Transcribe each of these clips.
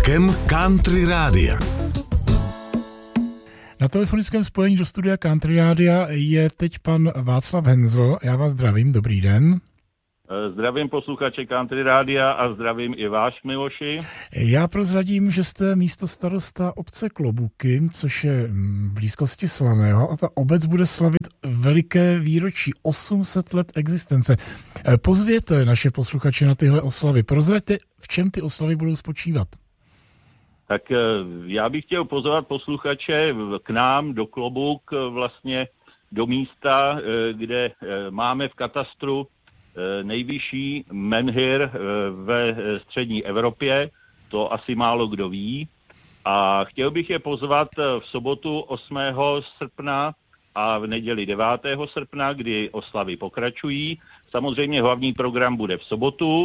vlakem Country Rádia. Na telefonickém spojení do studia Country Rádia je teď pan Václav Henzl. Já vás zdravím, dobrý den. Zdravím posluchače Country Rádia a zdravím i vás, Miloši. Já prozradím, že jste místostarosta obce Klobuky, což je v blízkosti Slaného, a ta obec bude slavit veliké výročí 800 let existence. Pozvěte naše posluchače na tyhle oslavy. Prozraďte, v čem ty oslavy budou spočívat. Tak já bych chtěl pozvat posluchače k nám do Klobuk, vlastně do místa, kde máme v katastru nejvyšší menhir ve střední Evropě, to asi málo kdo ví. A chtěl bych je pozvat v sobotu 8. srpna a v neděli 9. srpna, kdy oslavy pokračují. Samozřejmě hlavní program bude v sobotu.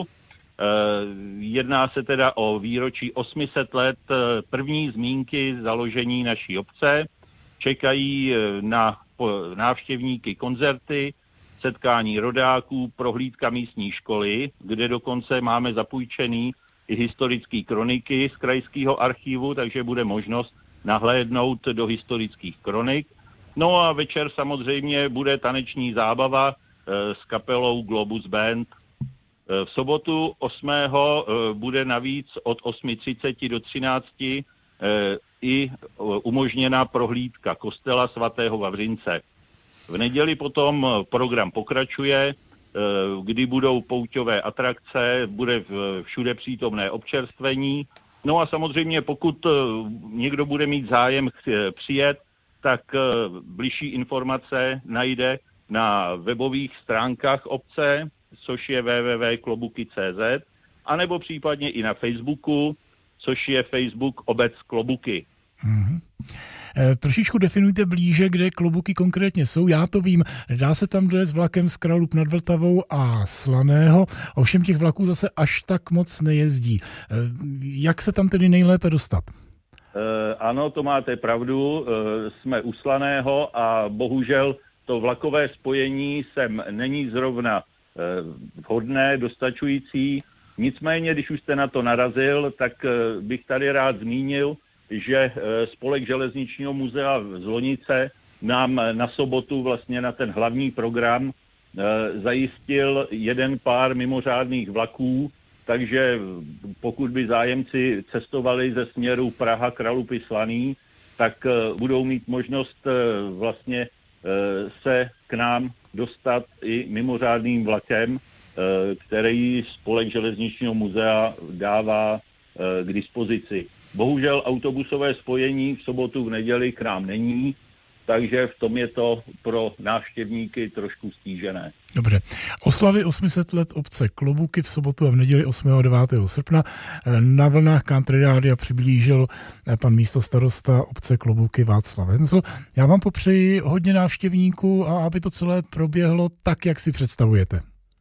Jedná se teda o výročí 800 let první zmínky založení naší obce. Čekají na návštěvníky koncerty, setkání rodáků, prohlídka místní školy, kde dokonce máme zapůjčený i historické kroniky z krajského archivu, takže bude možnost nahlédnout do historických kronik. No a večer samozřejmě bude taneční zábava s kapelou Globus Band. V sobotu 8. bude navíc od 8:30 do 13 i umožněna prohlídka kostela svatého Vavřince. V neděli potom program pokračuje, kdy budou pouťové atrakce, bude všude přítomné občerstvení. No a samozřejmě pokud někdo bude mít zájem přijet, tak bližší informace najde na webových stránkách obce, což je www.klobuky.cz, anebo případně i na Facebooku, což je Facebook Obec Klobuky. Mm-hmm. Trošičku definujte blíže, kde Klobuky konkrétně jsou. Já to vím, dá se tam dojet s vlakem z Kralupy nad Vltavou a Slaného, ovšem těch vlaků zase až tak moc nejezdí. Jak se tam tedy nejlépe dostat? Ano, to máte pravdu, jsme u Slaného a bohužel to vlakové spojení sem není zrovna vhodné, dostačující. Nicméně, když už jste na to narazil, tak bych tady rád zmínil, že Spolek železničního muzea z Lonice nám na sobotu vlastně na ten hlavní program zajistil jeden pár mimořádných vlaků, takže pokud by zájemci cestovali ze směru Praha, Kralupy, Slaný, tak budou mít možnost vlastně se k nám dostat i mimořádným vlakem, který Spolek železničního muzea dává k dispozici. Bohužel autobusové spojení v sobotu, v neděli k nám není, takže v tom je to pro návštěvníky trošku stížené. Dobře. Oslavy 800 let obce Klobuky v sobotu a v neděli 8. a 9. srpna na vlnách Country Rádia přiblížil pan místostarosta obce Klobuky Václav Henzl. Já vám popřeji hodně návštěvníků a aby to celé proběhlo tak, jak si představujete.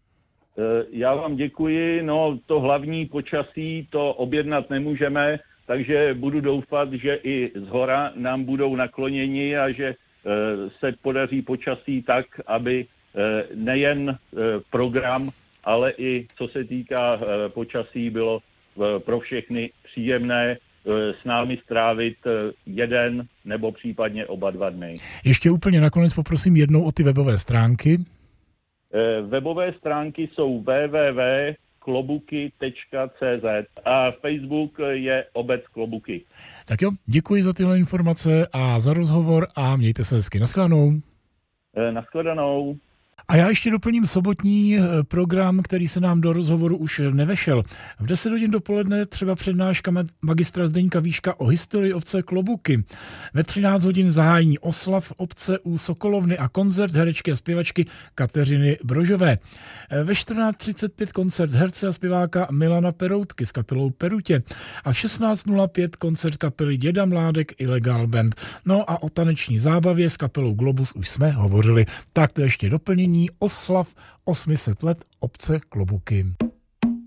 Já vám děkuji. No, to hlavní počasí to objednat nemůžeme, takže budu doufat, že i zhora nám budou nakloněni a že se podaří počasí tak, aby nejen program, ale i co se týká počasí bylo pro všechny příjemné s námi strávit jeden nebo případně oba 2 dny. Ještě úplně nakonec poprosím jednou o ty webové stránky. Webové stránky jsou www.klobuky.cz a Facebook je Obec Klobuky. Tak jo, děkuji za tyhle informace a za rozhovor a mějte se hezky. Naschledanou. Naschledanou. A já ještě doplním sobotní program, který se nám do rozhovoru už nevešel. V 10 hodin dopoledne třeba přednáška magistra Zdeňka Víška o historii obce Klobuky. Ve 13 hodin zahájení oslav obce u Sokolovny a koncert herečky a zpěvačky Kateřiny Brožové. Ve 14:35 koncert herce a zpěváka Milana Peroutky s kapelou Perutě. A v 16:05 koncert kapely Děda Mládek Illegal Band. No a o taneční zábavě s kapelou Globus už jsme hovořili. Tak to ještě doplnění oslav 800 let obce Klobuky.